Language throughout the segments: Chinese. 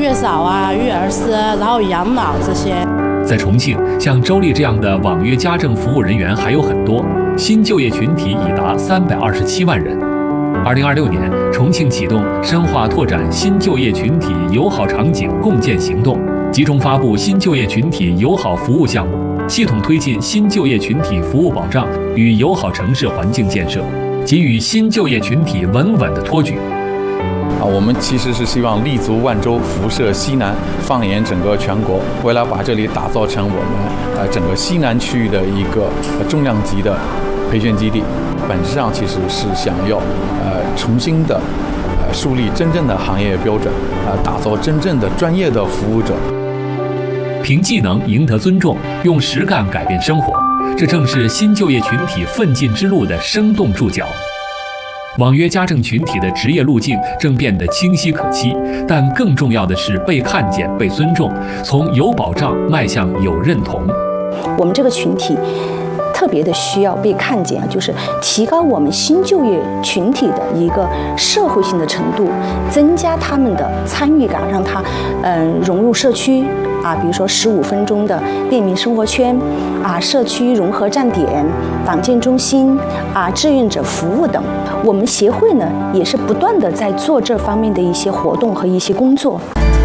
月嫂啊、育儿师，然后养老这些。 在重庆，像周丽这样的网约家政服务人员还有很多，新就业群体已达327万人。2026年，重庆启动深化拓展新就业群体友好场景共建行动，集中发布新就业群体友好服务项目，系统推进新就业群体服务保障与友好城市环境建设，给予新就业群体稳稳的托举。 我们其实是希望立足万州，辐射西南，放眼整个全国，为了把这里打造成我们整个西南区域的一个重量级的培训基地。本质上其实是想要重新的树立真正的行业标准，打造真正的专业的服务者。 凭技能赢得尊重，用实干改变生活，这正是新就业群体奋进之路的生动注脚。网约家政群体的职业路径正变得清晰可期，但更重要的是被看见、被尊重，从有保障迈向有认同。 我们这个群体特别的需要被看见，就是提高我们新就业群体的一个社会性的程度，增加他们的参与感，让他融入社区比如说15分钟的便民生活圈社区融合站点、党建中心志愿者服务等。我们协会呢也是不断的在做这方面的一些活动和一些工作。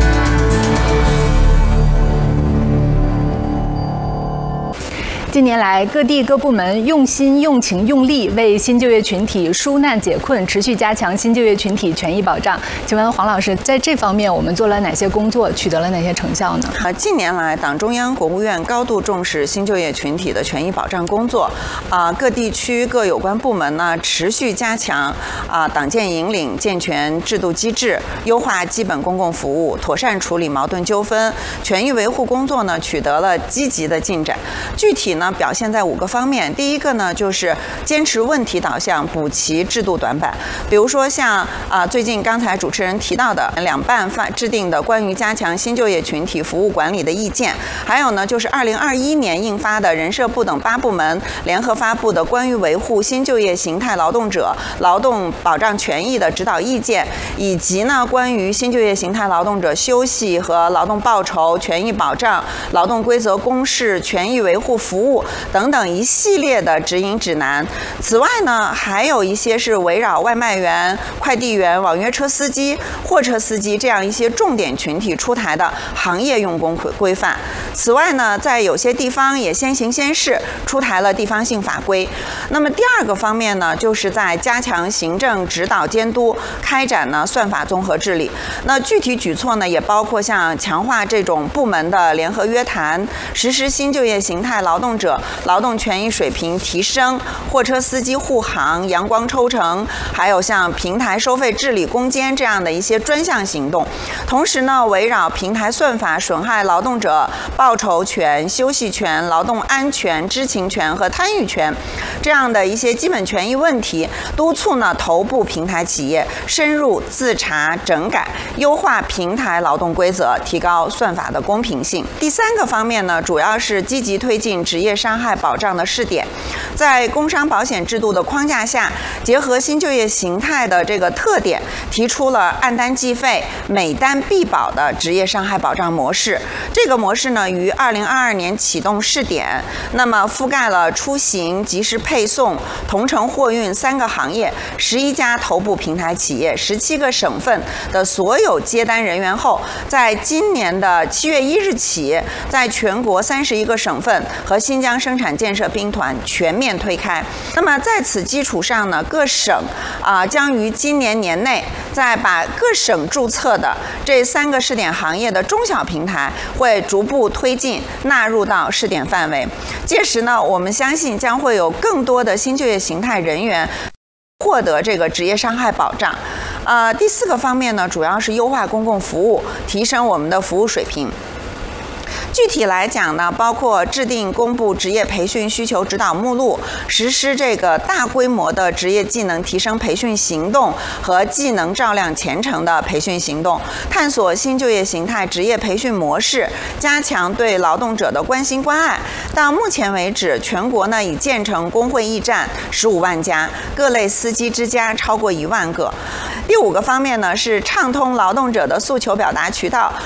近年来，各地各部门用心、用情、用力为新就业群体纾难解困，持续加强新就业群体权益保障。请问黄老师，在这方面我们做了哪些工作，取得了哪些成效呢？ 近年来，党中央、国务院高度重视新就业群体的权益保障工作。各地区各有关部门呢，持续加强党建引领，健全制度机制，优化基本公共服务，妥善处理矛盾纠纷，权益维护工作呢取得了积极的进展。具体呢表现在5个方面。第一个呢，就是坚持问题导向，补齐制度短板。比如说像最近刚才主持人提到的两办制定的关于加强新就业群体服务管理的意见，还有呢就是2021年印发的人社部等8部门联合发布的关于维护新就业形态劳动者劳动保障权益的指导意见，以及呢关于新就业形态劳动者休息和劳动报酬权益保障、劳动规则公示、权益维护服务等等一系列的指引指南。此外呢，还有一些是围绕外卖员、快递员、网约车司机、货车司机这样一些重点群体出台的行业用工规范。此外呢，在有些地方也先行先试，出台了地方性法规。那么第2个方面呢，就是在加强行政指导监督，开展呢算法综合治理。那具体举措呢，也包括像强化这种部门的联合约谈，实施新就业形态劳动者劳动权益水平提升、货车司机护航、阳光抽成，还有像平台收费治理攻坚这样的一些专项行动。同时呢，围绕平台算法损害劳动者报酬权、休息权、劳动安全、知情权和参与权这样的一些基本权益问题，督促呢头部平台企业深入自查整改，优化平台劳动规则，提高算法的公平性。第3个方面呢，主要是积极推进职业伤害保障的试点，在工伤保险制度的框架下，结合新就业形态的这个特点，提出了按单计费、每单必保的职业伤害保障模式。这个模式呢，于2022年启动试点，那么覆盖了出行、即时配送、同城货运3个行业、11家头部平台企业、17个省份的所有接单人员后，在今年的7月1日起，在全国31个省份和新疆生产建设兵团全面推开。那么在此基础上呢，各省将于今年年内再把各省注册的这3个试点行业的中小平台会逐步推进纳入到试点范围。届时呢，我们相信将会有更多的新就业形态人员获得这个职业伤害保障。第4个方面呢，主要是优化公共服务，提升我们的服务水平。具体来讲呢，包括制定公布职业培训需求指导目录，实施这个大规模的职业技能提升培训行动和技能照亮前程的培训行动，探索新就业形态职业培训模式，加强对劳动者的关心关爱。到目前为止，全国呢已建成工会驿站15万家，各类司机之家超过1万个。第5个方面呢，是畅通劳动者的诉求表达渠道，